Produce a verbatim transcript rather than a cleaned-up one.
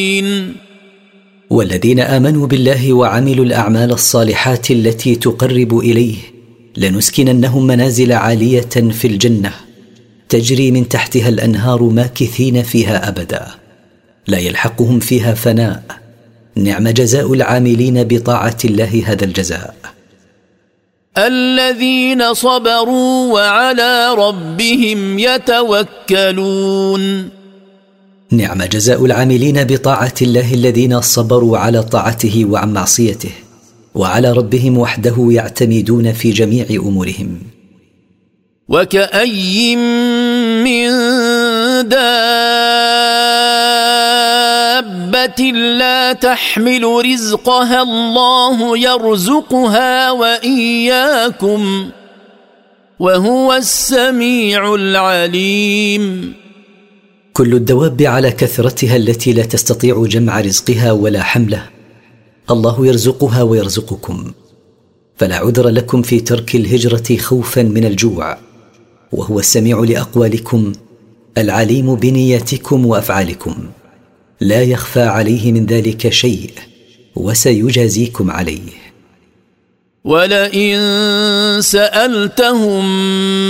والذين آمنوا بالله وعملوا الأعمال الصالحات التي تقرب إليه لنسكننهم منازل عالية في الجنة تجري من تحتها الأنهار ماكثين فيها أبدا لا يلحقهم فيها فناء. نعم جزاء العاملين بطاعة الله هذا الجزاء. الذين صبروا وعلى ربهم يتوكلون. نعم جزاء العاملين بطاعة الله الذين صبروا على طاعته وعن معصيته وعلى ربهم وحده يعتمدون في جميع أمورهم. وكأي من دابة لا تحمل رزقها الله يرزقها وإياكم وهو السميع العليم. كل الدواب على كثرتها التي لا تستطيع جمع رزقها ولا حمله الله يرزقها ويرزقكم، فلا عذر لكم في ترك الهجرة خوفا من الجوع، وهو السميع لأقوالكم العليم بنياتكم وأفعالكم، لا يخفى عليه من ذلك شيء وسيجازيكم عليه. ولئن سألتهم